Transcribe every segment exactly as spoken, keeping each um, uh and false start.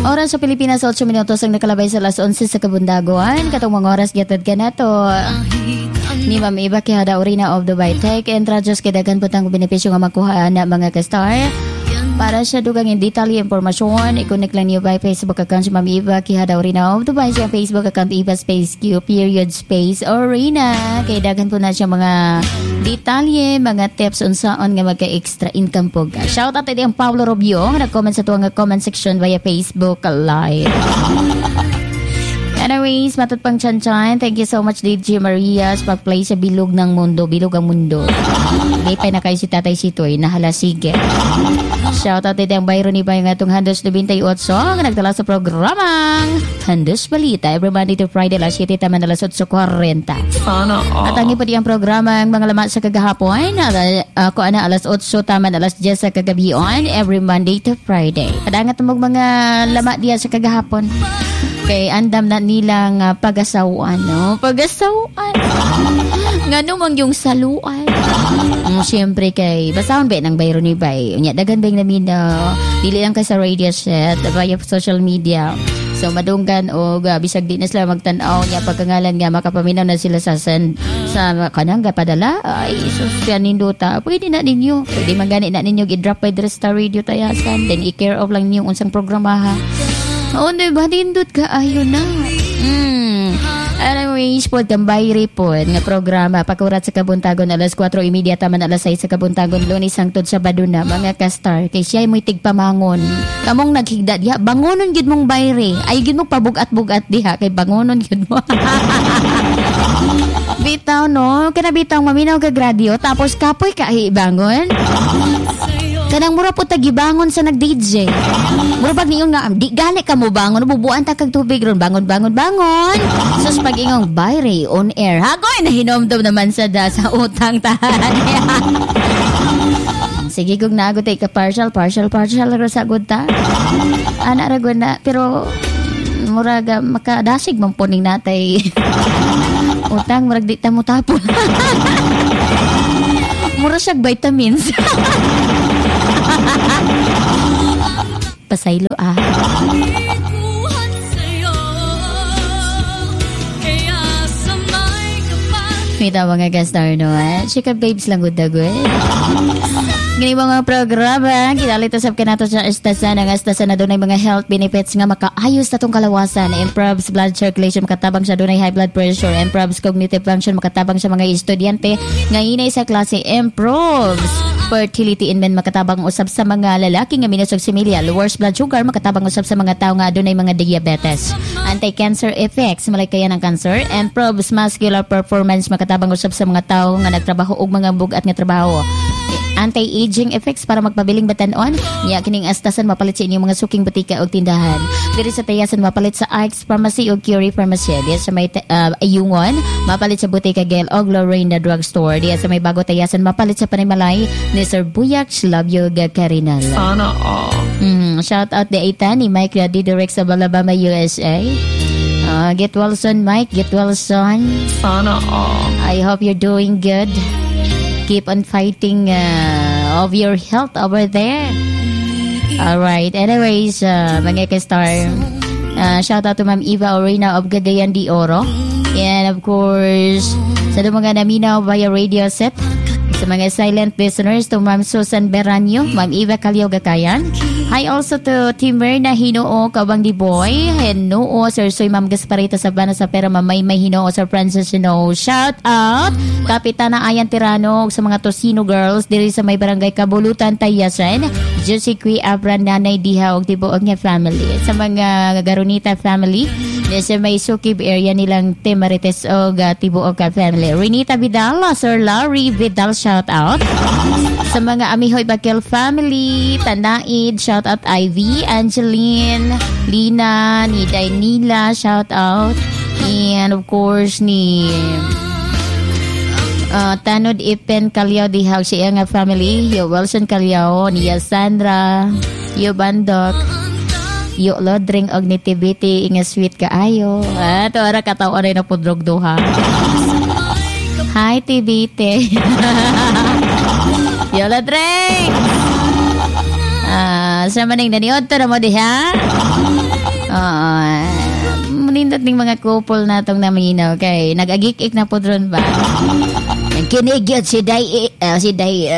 Oras sa Pilipinas, eight minutos ang nakalabay sa alas eleven sa kabundaguan. Katong mga oras gatad ka na to. Ni Ma'am Eva Quijada Orina of Dubai Tech and Rajos Kedagan putang benepisyo nga makuha na mga ka-star. Para sa dugang in detalye impormasyon, i-connect lang niyo by Facebook account si Ma'am Eva Quijada Orina of Dubai. Siya Facebook account Eva Space Q period Space Orina. Kaya dagan po na siya mga detalye, mga tips unsaon nga magka-extra income po. Shout out ito ang Paulo Rubio nga nag-comment sa tuwang comment section via Facebook Live. Anyways, matut pang chan-chan. Thank you so much, D J Maria, sa pag-play sa Bilog ng Mundo. Bilog ang Mundo. Lipay na kayo si Tatay Sitoy. Nahala, sige. Shout out ito ang bayro ni Bayang atong Handos ninety-eight nga nagtala sa programang Handos Balita. Every Monday to Friday, alas siete taman alas eight forty. Sana all. At ang ipo di ang programang mga lamat sa kagahapon. Ako uh, ana alas eight taman alas ten sa kagabion. Every Monday to Friday. Kadangat mo mga lamat diya sa kagahapon. Kay andam na nilang uh, pag-asawaan, no? Pag-asawaan. Nga naman yung saluan. Um, Siyempre kay, basahon ba ng bayro ni Bay? Unya, dagan ba yung namin, uh, dili lang ka sa radio set, via social media. So, madunggan o uh, bisag di na sila magtanaw niya pagkangalan nga, makapaminaw na sila sa send, sa kanangga padala. Ay, sus, yan ninduta. Pwede na ninyo. Pwede magani na ninyo, i-drop by the star radio tayasan. Then, i-care of lang ninyo unsang programaha. Oo, diba? Nindot ka, ayun na. Hmm. Anyways, po, gambayri po, nga programa, pakurat sa Kabuntagon, alas four thirty taman alas six sa Kabuntagon, Lunes hangtod sa Baduna, mga ka-star, kay siya mo'y tigpamangon. Kamong naghigda diha, bangonon yun mong bayri. Ay, yun mong pabugat-bugat diha, kay bangonon yun mo. Bitaw, no? Kanabitaw, maminaw ka gradyo, tapos kapoy ka, bangon. Kanang mura po tagibangon sa nag-D J. Mura pag niyo nga, di gali ka mo bangon, bubuan ta kag tubig ron, bangon, bangon, bangon. Sus pag ingong bayre on air. Hagoy na hinomdom naman sa da sa utang tahan. Sige kung naagot ay ka partial, partial, partial ro sa agod ta. Ana ra gud na, pero mura ga makadasig man puning natay. Utang murag di ta mo tapon. Mura siya vitamins. Pasaylo ah. May tawag nga ka-star no eh. Chika babes lang good na good. Gini mga programa, kinalito sab ka nato sa estasan. Ang estasan na doon ay mga health benefits nga makaayos na itong kalawasan. Improves blood circulation, makatabang siya doon ay high blood pressure. Improves cognitive function, makatabang siya mga estudyante. Ngayon sa klase, improves fertility in men, makatabang usab sa mga lalaki nga minusog similya. Lowers blood sugar, makatabang usab sa mga tao nga doon ay mga diabetes. Anti-cancer effects, malikayan ng cancer. Improves muscular performance, makatabang usab sa mga tao nga nagtrabaho og mga bugat nga trabaho. Anti-aging effects para magpabiling batanon. Niya kining astasan mapalit sa inyong mga suking butika o tindahan. Diri sa tayasan mapalit sa Arts Pharmacy o Curie Pharmacy. Diya sa may uh, Ayungon, mapalit sa Butika Gel o Lorraine Drugstore. Diya sa may Bago Tayasan mapalit sa Panimalay ni Sir Buyak Love Yoga Karinal. Sana all. Mm, shout out the Ita ni Mike Radi direct sa Alabama, U S A. Uh, get well soon, Mike. Get well soon. Sana all. I hope you're doing good. Keep on fighting uh, of your health over there. Alright. Anyways, uh, mga ka-star, uh, shout out to Ma'am Eva Orina of Cagayan de Oro. And of course, sa mga naminaw via radio set, sa mga silent listeners, to Ma'am Susan Beranyo, Ma'am Eva Calio Gakayan. Hi also to Timber na Hinoo Kabang di Boy, Hinoo Sir Soy Ma'am Gasparita Sabana sa Pera Mamay May Hinoo Sir Francis Hinoo. Shout out Kapitana Ayan Tirano sa mga Tosino girls diri sa may barangay Kabulutan Tayasan. Josie Kui Abra Nanay Diha og tibuok nga family. Sa mga Garonita family sa may Sukib area nilang Timarites og uh, tibuok nga family. Renita Vidal, Sir Larry Vidal, shout out. Sa mga Amihoy Bakil family, Tanaid, shout out Ivy, Angeline, Lina, ni Dainila, shout out. And of course ni uh, Tanod Ipen Kalyaw Dihaw siya nga family, yo Wilson Kalyaw, niya Sandra, yo Bandok, yo Lodring og ni Tibiti nga sweet kaayo. Ah, to ara kataw ora na pudrog duha. Hi Tibiti. Yo Lodring. Ah, Asa man yung naniod to na mo diha? Oo. Munindot ning mga couple na itong naminaw kay nag-agik-ik na po dron ba? Kinigyot si Day uh, si Day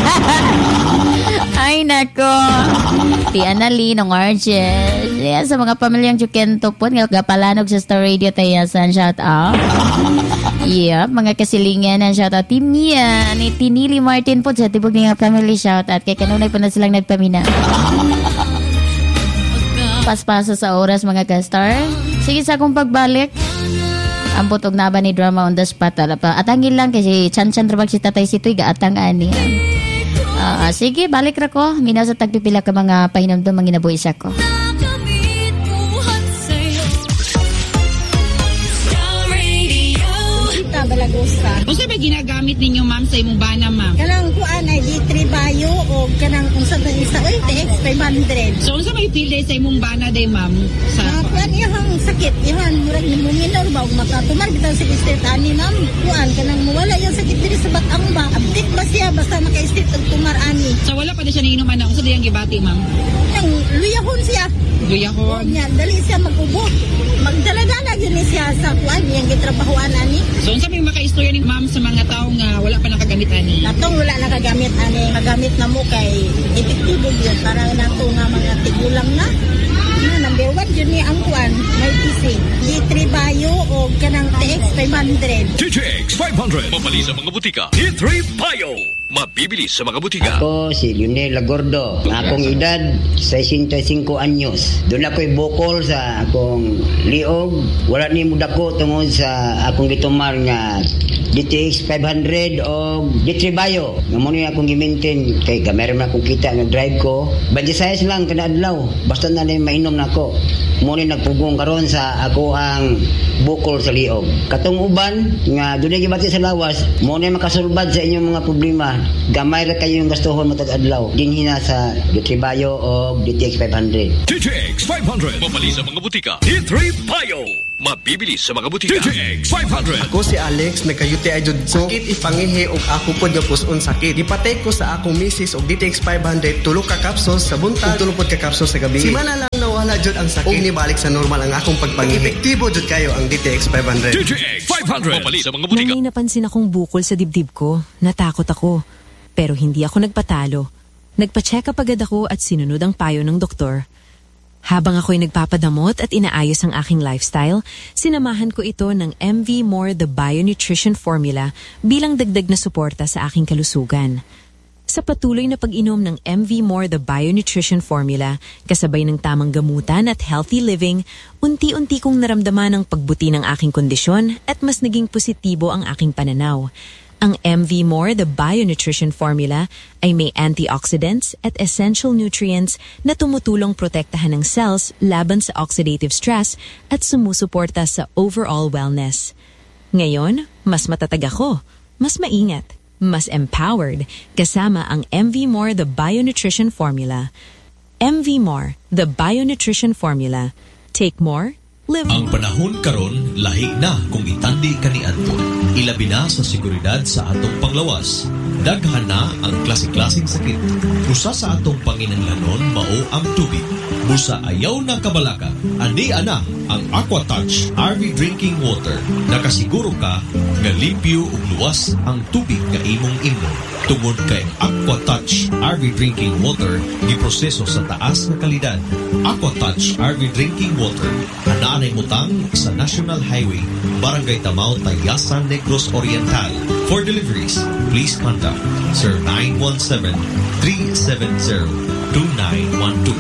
ay nako ti Anali ng Arches yeah, sa mga pamilyang Jukento po nga gapalanog sa Star Radio Tayasan shout out yeah mga kasilingan and shout out team niya ni Tinili Martin po sa tibok niya family shout out kay kanunay pa na silang nagpamina paspasa sa oras mga ka-star sige sa akong pagbalik ang putog na ba ni drama on the spot pa atangin lang kasi chan-chan trabag si tatay sitoy gaatang ani uh, sige balik ra ko mina sa tagpipila ka mga pahinamdom mga inabuhis ako Balagosa. Unsa ba ginagamit ninyo ma'am sa imong bana ma'am? Kanang kuan ay D three Bio o kanang unsa ba isa oy T X five hundred. So unsa may feel day sa imong bana day ma'am? Sa uh, kuan ihang sakit ihan murag nimo minor ba makatumar bitaw sa state ani ma'am. Kuan kanang mawala yung sakit diri sa batang ba. Abdik ba siya basta maka-state og tumar ani. So wala pa na siya niinom ana unsa diyang gibati ma'am? Yang luyahon siya. Luyahon. Nya dali siya mag-ubo. Magdala-dala gyud siya sa kuan yang gitrabahoan ani. So unsa may maka-istorya ni ma'am sa mga tao nga wala pa nakagamit ani? Natong wala nakagamit ani, magamit na mo kay epektibo yun para nato nga mga tigulang na. Na number one yun ni ang kuan, may P C. D three Bio o kanang T X five hundred. T X five hundred. Mabali sa mga butika. D three Bio. Mabibili sa mga butika. Ako si Lionel Lagordo. Akong edad sesenta y cinco anyos. Doon ako'y bukol sa akong liog. Wala ni mudako tungod sa akong gitumar nga D T X five hundred o D three Bio. Nga muna akong gi-maintain kay kamera na akong kita nga drive ko. Badisayas lang kada adlaw. Basta na na mainom na ako. Muna nagpugong karon sa ako ang bukol sa liog. Katong uban nga doon gibati sa lawas, muna makasulbad sa inyong mga problema. Gamay ra kayo yung gastuhon matag adlaw. Dinhi na sa D three Bio o D T X five hundred. D T X five hundred. Mabali sa mga butika. D three Bio. Mabibili sa mga butika. D T X five hundred. Ako si Alex, nagkayuti ay jud sakit ipangihi og ako pod nga puson sakit. Ipatay ko sa akong misis og D T X five hundred tulo ka kapsos sa buntag ug tulo pod ka kapsos sa gabi. Simana lang nawala jud ang sakit ug nibalik sa normal ang akong pagpangihi. Epektibo jud kayo ang D T X five hundred. D T X five hundred. Mabali sa mga butika. Nang may napansin akong bukol sa dibdib ko, natakot ako. Pero hindi ako nagpatalo. Nagpa-check up agad ako at sinunod ang payo ng doktor. Habang ako'y nagpapadamot at inaayos ang aking lifestyle, sinamahan ko ito ng M V More The Bio Nutrition Formula bilang dagdag na suporta sa aking kalusugan. Sa patuloy na pag-inom ng M V More The Bio Nutrition Formula, kasabay ng tamang gamutan at healthy living, unti-unti kong naramdaman ang pagbuti ng aking kondisyon at mas naging positibo ang aking pananaw. Ang M V More The Bio Nutrition Formula ay may antioxidants at essential nutrients na tumutulong protektahan ng cells laban sa oxidative stress at sumusuporta sa overall wellness. Ngayon, mas matatag ako, mas maingat, mas empowered kasama ang M V More The Bio Nutrition Formula. M V More The Bio Nutrition Formula. Take more, live. Ang panahon karon lahi na kung itandi kaniadto. Ilabi na sa seguridad sa atong panglawas. Daghan na ang klase-klaseng sakit. Usa sa atong panginahanglanon mao ang tubig. Busa ayaw na kabalaka. Ani ana ang AquaTouch R V Drinking Water. Nakasiguro ka nga limpyo ug luwas ang tubig nga imong imnon. Tungod kay AquaTouch R V Drinking Water giproseso sa taas nga kalidad. AquaTouch R V Drinking Water anaanay mutang sa National Highway, Barangay Tamao, Tayasan, Negros Oriental. For deliveries, please contact Sir nine one seven, three seven zero, two nine one two.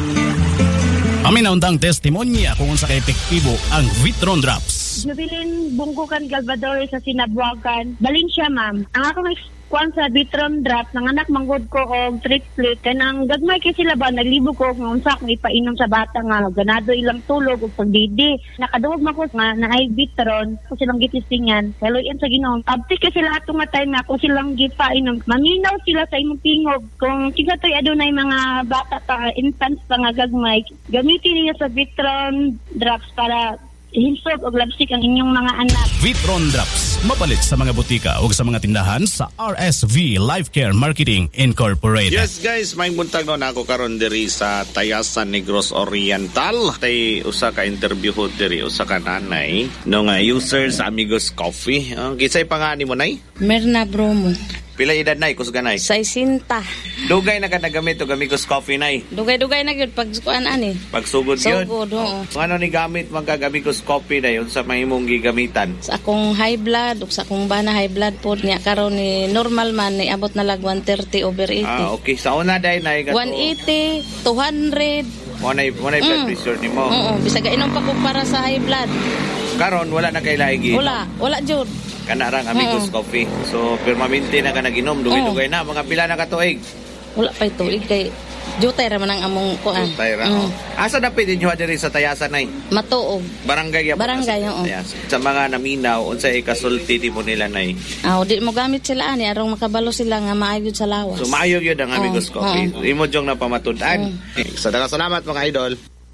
Amin na undang testimonya kung unsa ka epektibo ang Vitron Drops. Jubilin Bungkukan Galvador sa Sinabuagan. Balin siya, ma'am. Ang akong kuan sa Vitron Drops, ng anak manggod ko og triplet. Kanang gagmay kay sila ba, naglibo ko kung unsa akong ipainom sa bata nga, ganado ilang tulog o pagdidi. Nakadungog man ko nga na ay Vitron, kung silang gitistingan. Kaluyan sa Ginoo. Abti ka sila atong nga time na kung silang gipainom. Maminaw sila sa imong tingog. Kung tigatoy adunay mga bata pa, infants pa nga gagmay, gamitin niya sa Vitron Drops para hinsog o labsik ang inyong mga anak. Vitron Drops. mapalit sa mga butika o sa mga tindahan sa R S V Life Care Marketing Incorporated. Yes guys, may buntag no na ako karon diri sa Tayasan Negros Oriental. Tay usa ka interview ho diri usa ka nanay no nga user sa Amigos Coffee. Uh, Kisay pangani mo nay? Merna Bromo. Pila edad nay kusga nay? Saisinta. Dugay na ka nagamit og Amigos Coffee nay. Dugay-dugay na gyud pag kuan ani. Pagsugod gyud. Sugod oo. Ano ni gamit man kag Amigos Coffee nay unsa mahimong gigamitan? Sa akong high blood ug sa akong bana high blood pod niya karon ni normal man ni abot na lag one thirty over eighty. Ah okay, sa una day nay kato one eighty, two hundred. Monay monay blood Mm. pressure nimo. Oo, bisag inom pa ko para sa high blood. Karon wala na kay laigi. Wala, wala jud. Kana rang Amigos Mm. Coffee. So permanente na ka naginom dugay-dugay na mga pila na ka tuig. Wala pa tuig kay jutay ra man ang among kuan. Jutay ra. Mm. Asa dapit dinyo diri sa Tayasan nay? Matuog. Barangay ya. Barangay oo. Sa mga naminaw unsay ikasulti mo nila nay? Ah, di mo gamit sila ani arong makabalo sila nga maayod sa lawas. So maayo gyud ang Amigos Oo, Coffee. oo. Imo jong napamatud-an. Sa daghang salamat mga idol.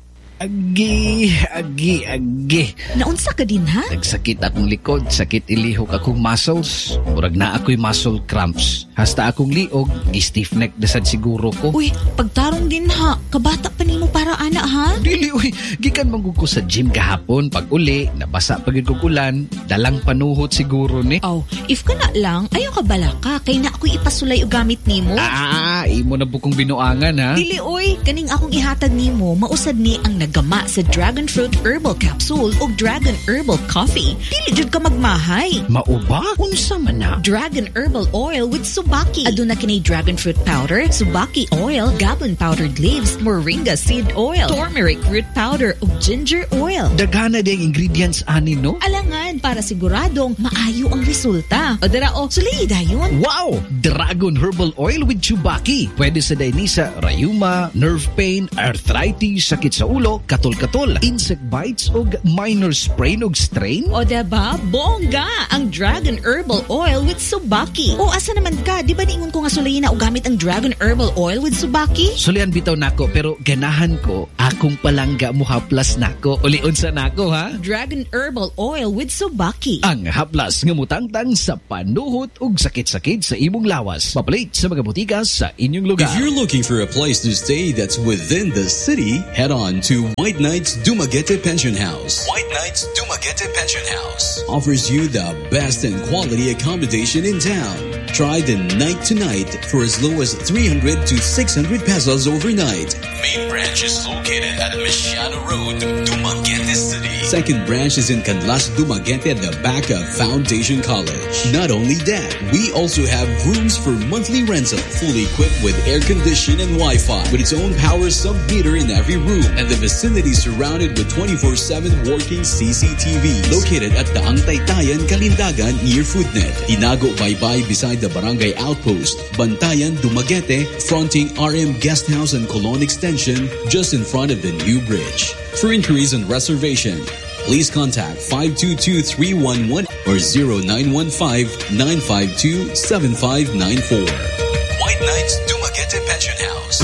Agi, agi, agi. Naunsa ka din ha? Nagsakit akong likod, sakit ilihok akong muscles. Murag na ako'y muscle cramps. Hasta akong liog, gi-stiff neck desad siguro ko. Uy, pagtarong din ha. Kabata pa nimo para ana ha? Dili, uy. Gikan manggug ko sa gym kahapon. Pag uli, nabasa pagid kog ulan. Dalang panuhot siguro ni. Oh, if ka na lang, ayaw ka bala ka. Kay na ako'y ipasulay o gamit nimo. Ah, imo na bukong binuangan ha. Dili, uy. Kaning akong ihatag nimo, mausad ni ang nagama sa Dragon Fruit Herbal Capsule o Dragon Herbal Coffee. Dili jud ka magmahay. Mauba? Unsa man na? Dragon Herbal Oil with Subaki. Aduna kinay Dragon Fruit Powder, Subaki Oil, Gabon Powdered Leaves, Moringa Seed Oil, Turmeric Root Powder o Ginger Oil. Daghana ding ingredients ani no? Alangan para siguradong maayo ang resulta. O dara o, sulay dayon. Wow! Dragon Herbal Oil with Chubaki. Pwede sa Dainisa, rayuma, nerve pain, arthritis, sakit sa ulo, katol-katol, insect bites o minor sprain o strain. O diba? Bongga! Ang Dragon Herbal Oil with Subaki. O asa naman ka? Di ba niingon ko nga sulayin na o gamit ang Dragon Herbal Oil with Subaki? Sulian bitaw nako pero ganahan ko akong palangga mo haplas nako. Ulion sa nako ha? Dragon Herbal Oil with Subaki. Ang haplas nga mutangtang sa panuhot ug sakit-sakit sa imong lawas. Papalit sa mga butika sa inyong lugar. If you're looking for a place to stay that's within the city, head on to White Knights Dumaguete Pension House. White Knights Dumaguete Pension House offers you the best and quality accommodation in town. Try the night to night for as low as three hundred to six hundred pesos overnight. Main branch is located at Mesiano Road, Dumaguete City. Second branch is in Canlas, Dumaguete at the back of Foundation College. Not only that, we also have rooms for monthly rental, fully equipped with air condition and Wi-Fi, with its own power sub-meter in every room, and the vicinity surrounded with twenty-four seven working C C T Vs. Located at Daang Taytayan, Kalindagan, near Foodnet. Inago Baybay beside the Barangay Outpost. Bantayan, Dumaguete, fronting R M Guest House and Colon Extension, just in front of the new bridge. For inquiries and reservation, please contact five two two, three one one or zero nine one five, nine five two, seven five nine four. White Knights Dumaguete Pension House.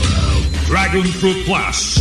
Dragon Fruit Plus.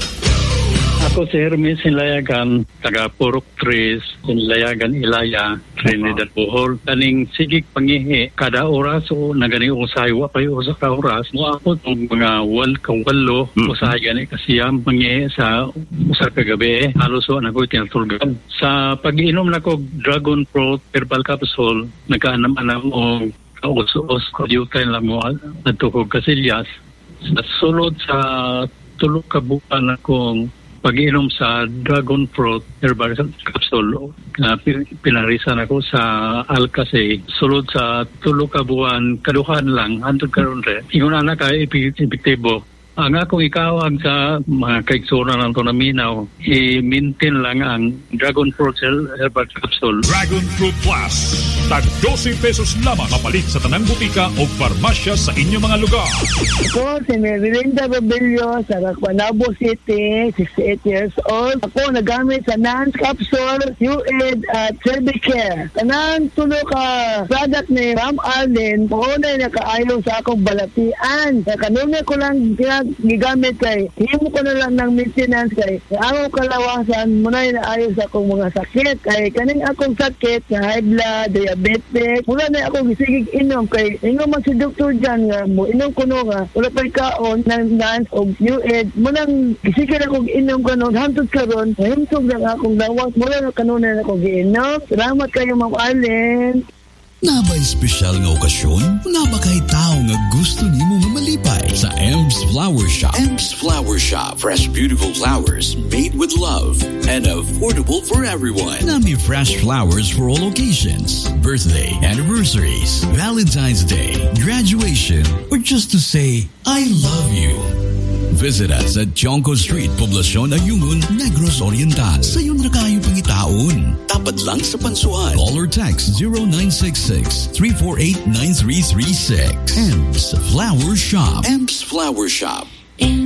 Ako si Hermes Inlayagan, taga Purok Tres, Inlayagan Ilaya, Trinidad Bohol. Kaning sigig pangihi, kada oras o nagani usay, wapay usa ka oras, mo ako ng mga wal kawalo, usay gani kasiyam pangihi sa usa ka gabi, halos o nako'y tinatulgan. Sa pag-inom na ko Dragon Fruit Herbal Capsule, nagkaanam-anam o kaus-us, kadyutay lang mo at tukog kasilyas. Sa sulod sa tulog ka bukan akong pag-inom sa Dragon Fruit Herbal Capsule, uh, pinarisan ako sa Alcase. Sulod sa tulo ka buwan, kaduhan lang, hantod karon re. Ingon na ka epektibo. Ang akong ikawag sa mga kaiksura ng ito na minaw, i-maintain lang ang Dragon Fruit Herbal Capsule. Dragon Fruit Plus. Tag twelve pesos lamang mapalit sa tanang butika o farmasya sa inyong mga lugar. Ako si Merilinda Robillo sa Raquanabo City, sixty-eight years old. Ako nagamit sa Nance Capsule, U-Aid at Cervicare. Tanang tulo ka product ni Ma'am Arlene, paunay na kaayo sa akong balatian. Sa kanunay ko lang na gigamit kay himo ko na lang ng maintenance kay ang kalawasan mo na inaayos akong mga sakit kay kaning akong sakit na high blood, diabetes, wala na ako gisigig inom kay ingon man si doktor dyan nga mo inom ko no nga wala pa'y kaon ng dance o U E D mo nang gisigig akong inom kanon hantod karon himtog lang akong dawas mula na kanuna na akong giinom. Salamat kayo Ma'am Arlen. Naba'y espesyal nga okasyon? Naba kay tao nga gusto nimo nga malipay sa Ems Flower Shop. Ems Flower Shop. Fresh, beautiful flowers made with love and affordable for everyone. Nami fresh flowers for all occasions. Birthday, anniversaries, Valentine's Day, graduation, or just to say, I love you. Visit us at Chonco Street, Poblacion, Ayungun, Negros Oriental. Sa yun na kayo pangitaon. Tapat lang sa Pansuan. Call or text zero nine six six, three four eight, nine three three six. Ems Flower Shop. Ems Flower Shop.